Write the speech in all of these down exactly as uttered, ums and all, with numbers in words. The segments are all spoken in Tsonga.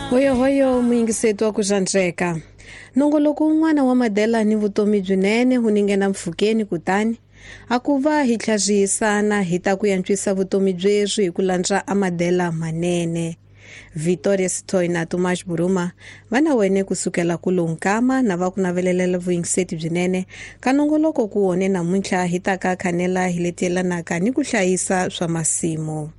Hoyo hoyo muyingiseti wa ku zhandzeka. Nongoloko wun'wana wa Mandela ni vutomi byinene wu ningena mpfhukeni kutani a ku va hi tlhaziyisana hi ta ku yantswisa vutomi byeswi hi ku landza a Mandela manene. Victoria Sithole na Tomas Buruma vana wene kusukela ku Lonkama na va ku navelelela vuyingiseti byinene ka nongoloko ku wone namuntlha hi ta ka khanela hi letelanaka ni ku hlayisa swa masimu.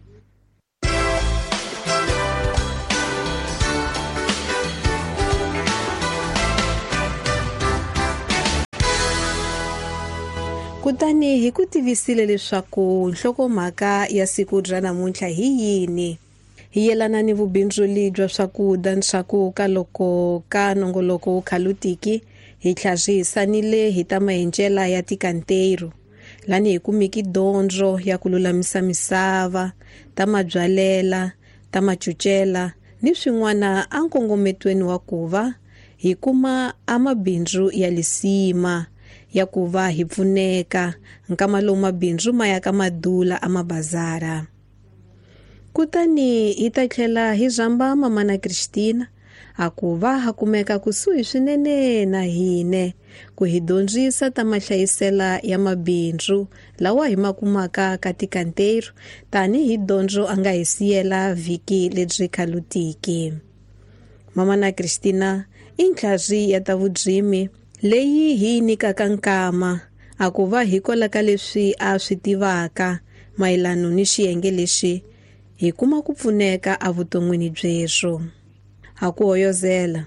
Kutani hi ku tivisile leswaku nhlokomhaka ya siku ra namuntlha hi yini. Hi yelana ni vubindzuli bya swakudya ni swakuka loko ka nongoloko wu khalutiki hi tlhazhisanile hi ta maendlela ya tikantero. Lani hi kumiki dyondzo ya ku lulamisa misava, ta mabyalela, ta macucela ni swin'wana a nkongometweni wa ku va hi kuma a mabindzu ya lisima ya ku va hi pfuneka nkama lowu mabindzu ma ya ka madula a mabazara. Kutani hi ta tlhela hi zamba mamana Christina a ku va ha kumeka kusuhi swinene na hine ku hi dyondzisa ta mahlayisela ya mabindzu lawa hi makumaka ka tikantero tani hi dyondzo a nga hi siyela vhiki lebyi khalutiki. Mamana Christina i ntlhazi ya ta vudzimi leyi hi nyikaka nkama a ku va hi kolaka leswi a swi tivaka mayelano ni xiyenge lexi hi kuma ku pfuneka a vuton'wini byeswo. Ha ku hoyozela.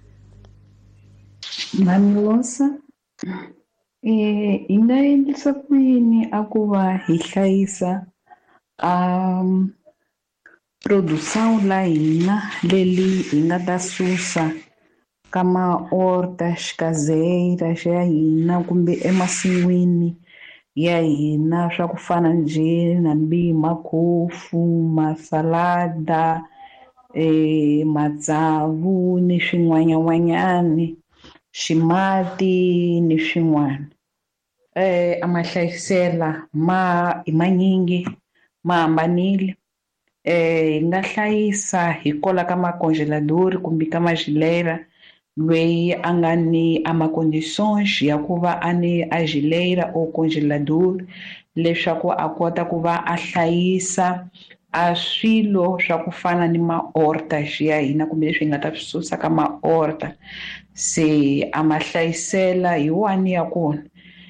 Mamilosa eh hi nga endlisa ku yini a ku va hi hlayisa um producer la hina leli hi nga ta susa ka maorta xikazeira xa hina kumbe emasin'wini ya hina swa ku fana nje na mbi makhofu, masalada, eh matsavu ni swin'wanyana ximati ni swin'wana. Eh a mahlayisela ma i manyingi ma hambanile. Eh hi nga hlayisa hi kola ka macongelador kumbe ka mageleira lweyi a nga ni a ma-condições ya ku va a ni a geleira or congelador leswaku a kota ku va a hlayisa a swilo swa ku fana ni maorta ya hina kumbe leswi hi nga ta swi susa ka maorta. Se a ma hlayisela hi wani ya kona.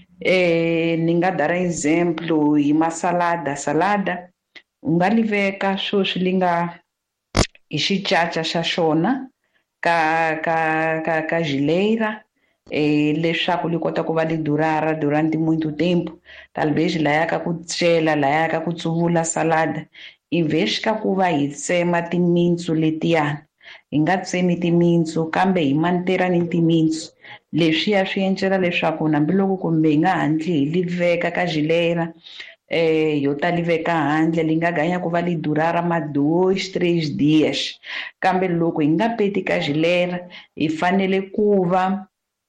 Eh ni nga dara example hi masalada salada u nga li veka swo swi linga hi xicaca xa xona ka ka ka ka geleira eh leswaku li kota ku va li durara durante muito tempo talvez la ya ka ku cela la ya ka ku tsuvula salada in vez ka ku va hi tsema timintsu letiyani hi nga tsemi timintsu kambe hi mantera ni timintsu leswi ya swi endlela leswaku nambiloko kumbe hi nga handli hi li veka ka geleira eh yo ta li veka handle li nga ganya ku va li durara ma dois três dias kambe loko hi nga peti ka geleira hi fanele ku va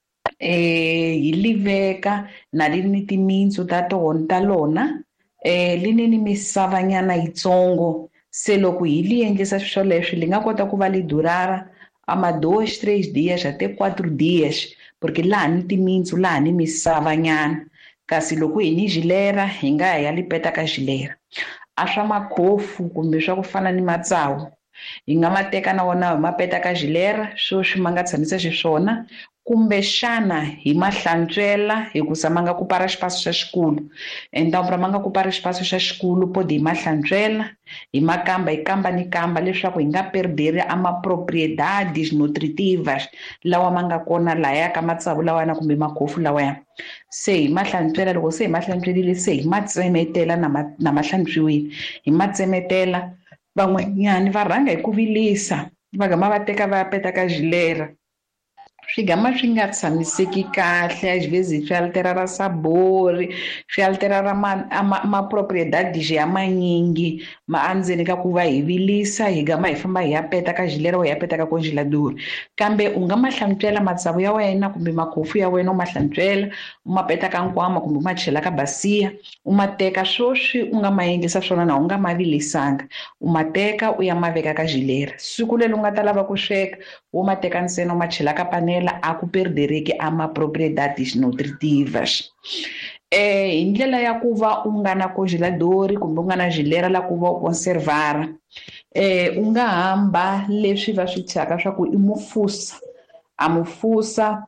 eh hi li veka na li ni timintsu ta tona ta lona eh li ni misava nyana yitsongo se loko hi li endlisa swo leswi li nga kota ku va li durara ama dois três dias até quatro dias porque laha ni timintsu laha ni misava nyana. Kasi loko hi ni geleira hi nga ya li peta ka geleira. A swa makhofu kumbe swa ku fana ni matsavu hi nga ma teka na wona hi ma peta ka geleira swo swi ma nga tshamisa xiswona kumbe xana hi ma hlantswela hi ku sa ma nga ku para xipaso xa xikulu então para ma nga ku para xipaso xa xikulu podi hi ma hlantswela hi ma kamba hi kamba ni kamba leswaku hi nga perderi a ma propriedades nutritivas lawa ma nga kona laya ka matsavu lawa na kumbe makhofu lawa. Se hi ma hlantswela loko se hi ma hlantswelile se hi ma tsemetela na ma na ma hlantswiwile hi ma tsemetela van'wanyani va rhanga hi ku vilisa va gama va teka va ya peta ka geleira swi gama swi nga tshamiseki kahle, às vezes swi alterara sabor, swi alterara ma, ma, ma propriedades ya manyingi ma andzeni ka ku va hi vilisa hi gama hi famba hi ya peta ka gilera or hi ya peta ka congelador. Kambe u nga ma hlantswela matsavu ya wena kumbe makhofu ya wena u ma hlantswela u ma peta ka nkwama kumbe u ma chela ka basiya u ma teka swoswi u nga ma endlisa swona na u nga ma vilisanga u ma teka u ya ma veka ka gilera. Siku leri u nga ta lava ku sweka wo ma teka ntsena u ma chela ka panela a ku perdereki a ma propriedades nutritivas. Eh, hi ndlela ya ku va u nga na congelador kumbe u nga na gilera la ku va u conservara eh, u nga hamba leswi va swi thyaka swa ku i mufusa a mufusa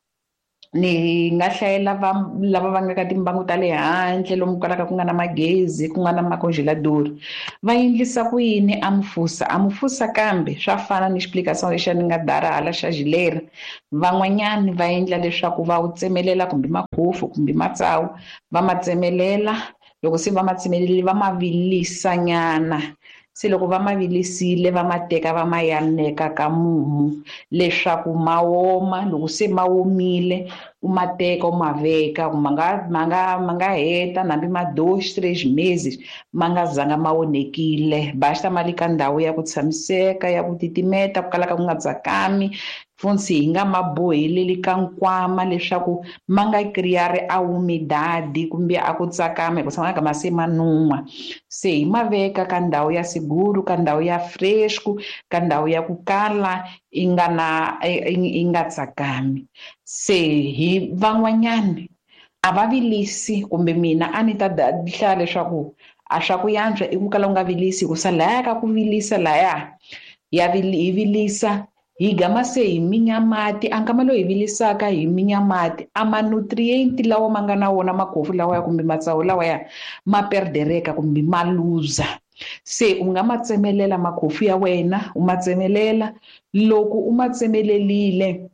ni nga hlayela va lava va nga ka timbangu ta le handle lomu kalaka ku nga na magezi ku nga na macongelador va endlisa ku yini a mufusa a mufusa kambe swa fana ni explication lexi ni nga dara hala xa gilera van'wanyani va endla leswaku va wu tsemelela kumbe makhofu kumbe matsawu va ma tsemelela loko se va ma tsemelele va ma vilisa nyana se loko va ma vilisile va ma teka va ma yaneka ka mumu leswaku ma woma loko se ma womile u ma teka u ma veka ma nga ma nga ma nga heta nambi ma dois três meses ma nga zanga ma onekile basta ma le ka ndhawu ya ku tshamiseka ya ku titimeta ku kalaka ku nga tsakami fonse hi nga ma boheleli ka nkwama leswaku ma nga creare a umidade kumbe a ku tsakama hi ku tshama ka ma se ma nun'wa se hi ma veka ka ndhawu ya seguro ka ndhawu ya fresco ka ndhawu ya ku kala i nga na i nga tsakami se hi van'wanyani a va vilisi kumbe mina a ni ta hlaya leswaku a swa ku yantswa i ku kala u nga vilisi ku sa laya ka ku vilisa laya ya hi vilisa hi gama se hi minya mati a nkama lowu hi vilisaka hi minya mati a manutrienti lawa ma nga na wona makhofu lawaya kumbe matsawu lawaya ma perdereka kumbe ma luza se u nga ma tsemelela makhofu ya wena u ma tsemelela loko u ma tsemelelile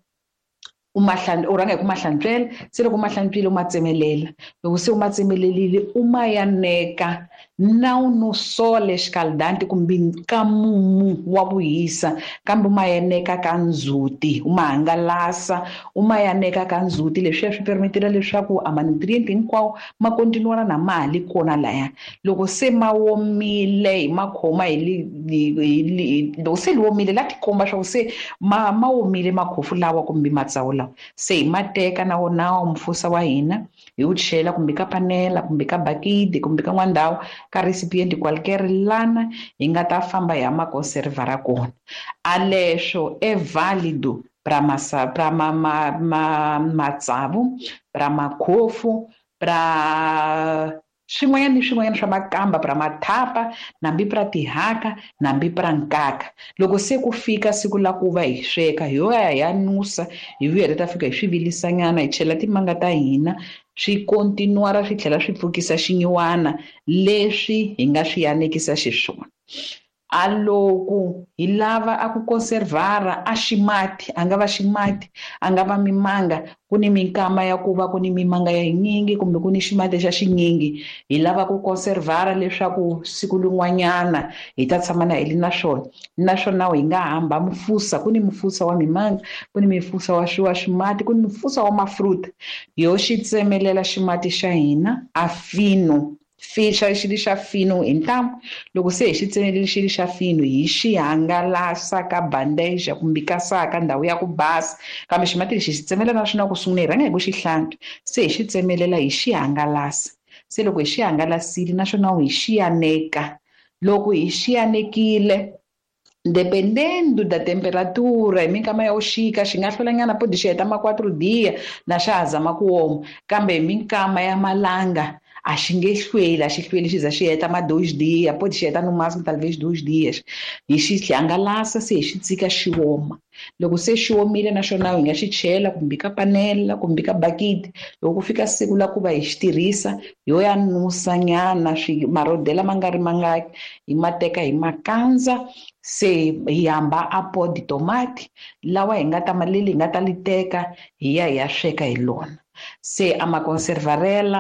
u ma u rhanga hi ku ma hlantswela se loko u ma hlantswile u ma tsemelela loko se u ma tsemelelile u ma yaneka na no sole scaldante kumbe ka mumu wa ku hisa kambe u ma yaneka ka ndzhuti u ma hangalasa u ma yaneka ka ndzhuti leswi swi permetela leswaku a manutrienti hinkwawo ma kontinuana na mali kona laya loko se ma womile hi ma khoma hi loko se li womile la tikomba swa ku se ma ma womile makhofu lawa kumbe matsawu lawa se hi ma teka na wona mufusa wa hina hi wu chela kumbe ka panela kumbe ka bakiti kumbe ka n'wandhawu ka recipiente qualquer lana hi nga ta famba hi ya ma conservara kona a leswo é válido para massa para ma, ma, ma, matsavu para makhofu para swin'wanyana ni swin'wanyana swa makamba para mathapa nambi para tihaka nambi para nkaka loko se ku fika siku la ku va hi sweka hi yo ya ya nusa hi vuya ta fika hi swi vilisanyana hi chela timanga ta hina swi kontinuara swi tlhela swi pfukisa xinyiwana leswi hi nga swi yanekisa xiswona a loko hi lava a ku conservara a ximati a nga va ximati a nga va mimanga ku ni minkama ya ku va ku ni mimanga ya yinyingi kumbe ku ni ximati xa xinyingi hi lava ku conservara leswaku siku lin'wanyana hi ta tshama na hili na swona naswona hi nga hamba mufusa ku ni mufusa wa mimanga ku ni mufusa wa wa ximati ku ni mufusa wa mafruta yo xi tsemelela ximati xa hina a fino fixa xilo xa fino hi ntamu loko se hi xi tsemelele xilo xa fino hi xi hangalasa ka bandeja kumbe ka saka ndhawu ya ku basa kambe ximati lexi xi tsemelela na swona ku sungula hi rhanga hi ku xi hlantswa se hi xi tsemelela hi xi hangalasa se loko hi xi hangalasile naswona hi xi yaneka loko hi xi yanekile dependendo da temperatura hi minkama ya uxika xi nga hlwelanyana podi xi heta ma quatro dia na xa ha zama ku oma kambe hi minkama ya malanga a xi nge hlweli a xi hlweli xi za xi heta ma dois dias pode xi heta no máximo talvez dois dias hi xi hangalasa se hi xi tshika xi oma loko se xi omile naxona hi nga xi chela kumbe ka panela kumbe ka bakiti loko ku fika siku la ku va hi xi tirhisa yo ya nusa nyana swi marodela ma nga ri mangaki hi ma teka hi makandza se hi hamba a po di tomati lawa hi nga ta maleli hi nga ta li teka hi ya hi ya sweka hi lona se a ma conservarela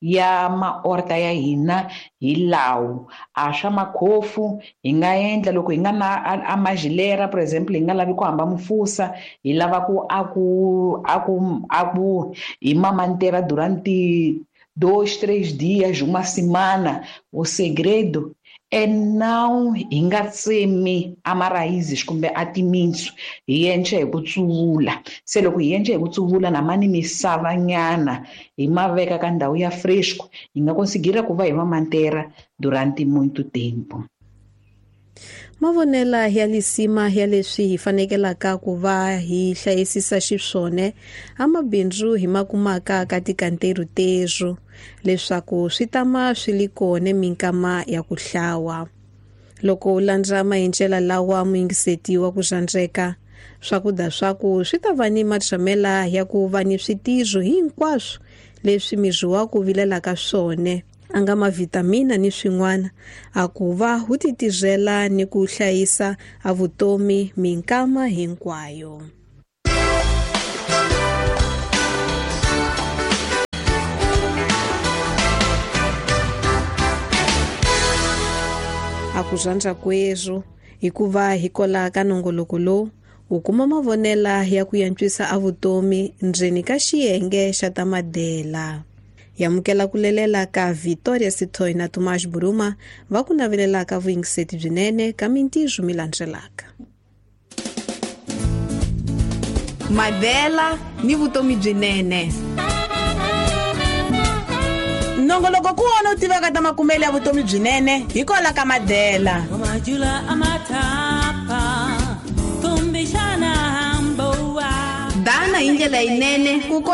ya maorta ya hina hi lawo. A swa makhofu hi nga endla loko hi nga na a majilera, for example, hi nga lavi ku hamba mufusa, hi lava ku a ku a ku a ku hi mamantera durante dois, três dias, uma semana. O segredo é não hi nga tsemi amaraízes kumbe a timitsu, hi endla hi ku tsuvula. Se loko hi endla hi ku tsuvula na mani misava nyana hi ma veka ka ndhawu ya fresco, hi nga conseguira ku va hi mamantera durante muito tempo. Mavonela ya lisima ya leswi hi fanekelaka ku va hi hlayisisa xiswone a mabindzu hi makumaka ka tikanteru tezo leswaku swi tama swi li kone minkama ya ku hlawa. Loko u landza maendlela lawa muyingisetiwa ku zandzeka, swakudya swaku swi ta va ni matshamela ya ku va ni switizo hinkwaswo leswi miri waku vilelaka swone, a nga mavitamina ni swin'wana, a ku va wu titizela ni ku hlayisa a vutomi minkama hinkwayo. A ku zandza kwezo hikuva hi kola ka nongoloko lowu u kuma mavonela ya ku yantswisa a vutomi ndzeni ka xiyenge xa tamadela. Yamukela ku lelela ka Victoria Sithoy na Tomas Buruma va ku navelelaka vuyingiseti byinene ka mintizo mi landzelaka. Madela ni vutomi byinene. Nongoloko ku wona u tivaka ta makumele ya vutomi byinene hi kola ka Madela. Dana hi ndlela yinene ku